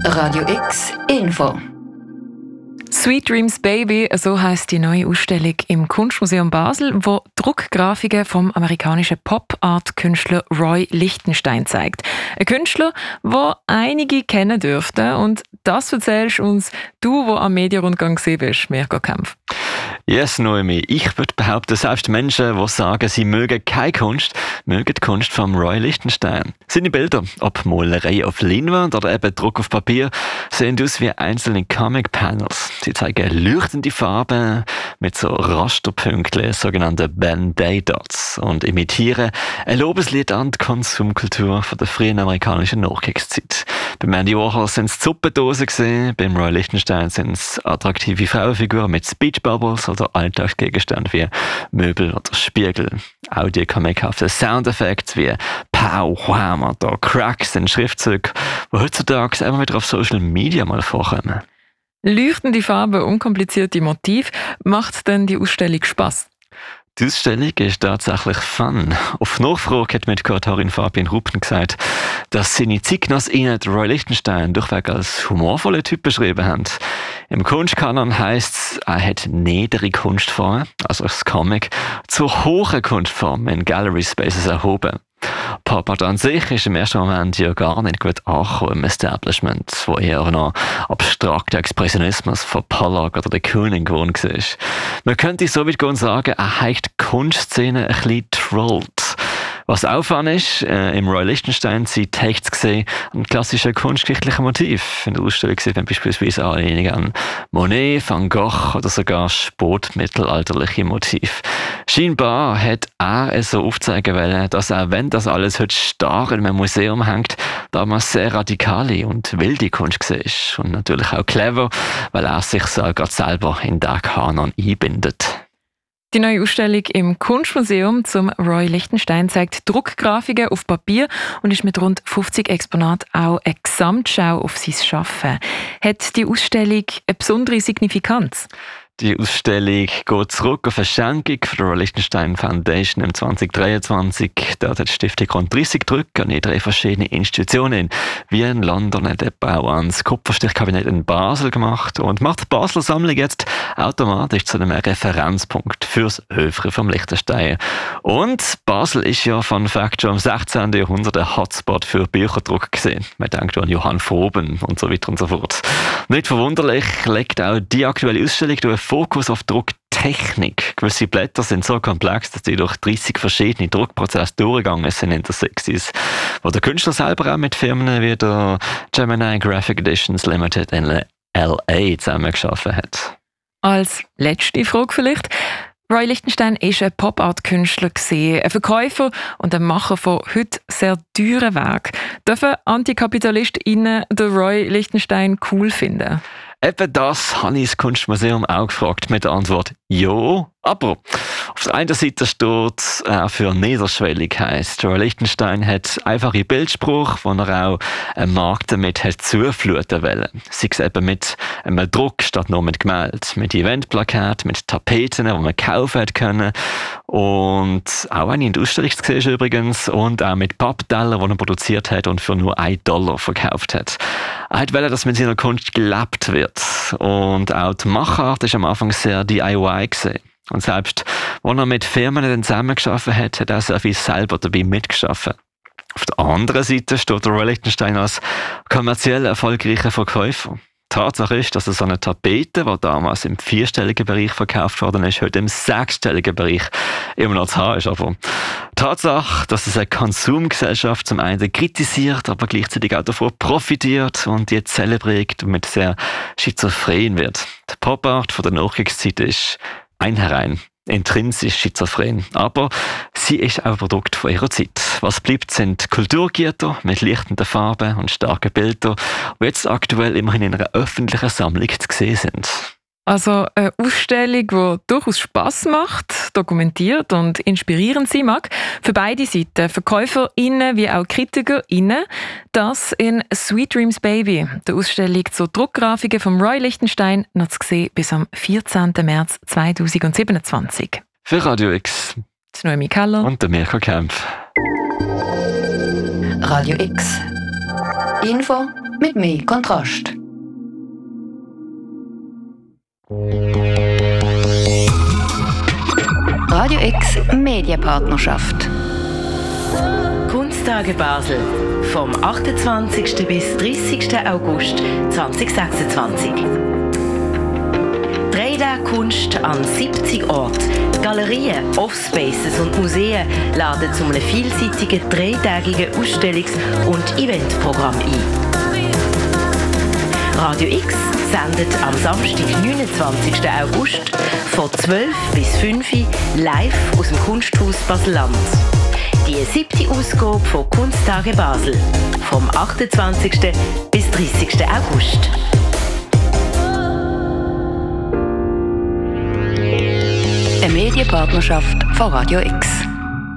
Radio X Info. Sweet Dreams Baby, so heisst die neue Ausstellung im Kunstmuseum Basel, wo Druckgrafiken vom amerikanischen Pop-Art-Künstler Roy Lichtenstein zeigt. Ein Künstler, den einige kennen dürften. Und das erzählst uns du, der am Medienrundgang gesehen bist, Mirko Kempf. Yes, Noemi. Ich würde behaupten, selbst Menschen, die sagen, sie mögen keine Kunst, mögen die Kunst von Roy Lichtenstein. Seine Bilder, ob Malerei auf Leinwand oder eben Druck auf Papier, sehen aus wie einzelne Comic-Panels. Sie zeigen leuchtende Farben mit so Rasterpünktchen, sogenannte Band-Aid-Dots, und imitieren ein Lobeslied an die Konsumkultur von der frühen amerikanischen Nachkriegszeit. Beim Andy Warhol sind es Suppendosen gewesen, beim Roy Lichtenstein sind es attraktive Frauenfiguren mit Speech-Bubbles oder Alltagsgegenstände wie Möbel oder Spiegel. Auch die comichaften Soundeffekte wie Pow, Wham oder Cracks sind Schriftzüge, die heutzutage immer wieder auf Social Media mal vorkommen. Leuchtende Farben, unkomplizierte Motive, macht denn die Ausstellung Spass? Die Ausstellung ist tatsächlich fun. Auf Nachfrage hat mir die Kuratorin Fabian Ruppen gesagt, dass seine Zeitgenossinnen Roy Lichtenstein durchweg als humorvolle Typ beschrieben haben. Im Kunstkanon heisst es, er hat niedere Kunstformen, also das Comic, zu hohen Kunstformen in Gallery Spaces erhoben. Pop Art an sich ist im ersten Moment ja gar nicht gut angekommen im Establishment, wo eher noch abstrakter Expressionismus von Pollock oder de Kooning gewohnt war. Man könnte so weit gehen und sagen, er hat die Kunstszene ein bisschen trollt. Was auffallend ist, im Roy Lichtenstein sind Texte gesehen an klassischen kunstgeschichtlichen Motiv. In der Ausstellung sieht man beispielsweise Anlehnungen an Monet, Van Gogh oder sogar spätmittelalterliche Motive. Scheinbar hat er so aufzeigen wollen, dass er, wenn das alles heute starr in einem Museum hängt, damals sehr radikale und wilde Kunst war. Und natürlich auch clever, weil er sich so gerade selber in den Kanon einbindet. Die neue Ausstellung im Kunstmuseum zum Roy Lichtenstein zeigt Druckgrafiken auf Papier und ist mit rund 50 Exponaten auch eine Gesamtschau auf sein Schaffen. Hat die Ausstellung eine besondere Signifikanz? Die Ausstellung geht zurück auf eine Schenkung von der Roy Lichtenstein Foundation im 2023. Dort hat die Stiftung rund 30 Drucke an 3 verschiedene Institutionen in Wien, London und auch ans Kupferstichkabinett in Basel gemacht und macht die Basler Sammlung jetzt automatisch zu einem Referenzpunkt fürs Œuvre vom Lichtenstein. Und Basel ist ja, Fun Fact, schon im 16. Jahrhundert ein Hotspot für Bücherdruck gesehen. Man denkt an Johann Froben und so weiter und so fort. Nicht verwunderlich legt auch die aktuelle Ausstellung durch Fokus auf Drucktechnik. Gewisse Blätter sind so komplex, dass sie durch 30 verschiedene Druckprozesse durchgegangen sind in der 60s, wo der Künstler selber auch mit Firmen wie der Gemini Graphic Editions Limited in LA zusammengearbeitet hat. Als letzte Frage vielleicht. Roy Lichtenstein ist ein Pop-Art-Künstler, ein Verkäufer und ein Macher von heute sehr teuren Werken. Dürfen AntikapitalistInnen den Roy Lichtenstein cool finden? Eben das habe ich das Kunstmuseum auch gefragt mit der Antwort «Ja». Aber auf der einen Seite steht für niederschwellig heisst. Roy Lichtenstein hat einfache Bildspruch, wo er auch einen Markt damit hat zufluten wollen. Sei es eben mit einem Druck statt nur mit Gemälde, mit Eventplakaten, mit Tapeten, die man kaufen können. Und auch eine in der Ausstellung zu sehen übrigens. Und auch mit Pappteller, die er produziert hat und für nur $1 verkauft hat. Er wollte, dass mit seiner Kunst gelebt wird. Und auch die Machart war am Anfang sehr DIY gewesen. Und selbst, als er mit Firmen zusammengearbeitet hat, hat er sehr viel selber dabei mitgearbeitet. Auf der anderen Seite steht der Roy Lichtenstein als kommerziell erfolgreicher Verkäufer. Tatsache ist, dass so eine Tapete, die damals im 4-stelligen Bereich verkauft worden ist, heute im 6-stelligen Bereich immer noch zu haben ist. Aber Tatsache, dass es eine Konsumgesellschaft zum einen kritisiert, aber gleichzeitig auch davon profitiert und die zelebriert und mit sehr schizophren wird. Die Pop-Art von der Nachkriegszeit ist einherein intrinsisch schizophren. Aber sie ist auch ein Produkt von ihrer Zeit. Was bleibt, sind Kulturgüter mit lichtenden Farben und starken Bildern, die jetzt aktuell immerhin in einer öffentlichen Sammlung zu sehen sind. Also eine Ausstellung, die durchaus Spass macht, dokumentiert und inspirierend sein mag. Für beide Seiten, VerkäuferInnen wie auch KritikerInnen. Das in Sweet Dreams Baby, der Ausstellung zur Druckgrafiken von Roy Lichtenstein, noch zu sehen bis am 14. März 2027. Für Radio X. Noemi Keller und der Mirko Kempf. Radio X Info mit mehr Kontrast. Radio X Medienpartnerschaft. Kunsttage Basel vom 28. bis 30. August 2026. 3D-Kunst an 70 Orten. Galerien, Offspaces und Museen laden zu einem vielseitigen dreitägigen Ausstellungs- und Eventprogramm ein. Radio X sendet am Samstag, 29. August von 12 bis 5 Uhr live aus dem Kunsthaus Basel-Land. Die 7. Ausgabe von Kunsttage Basel vom 28. bis 30. August. Eine Medienpartnerschaft von Radio X.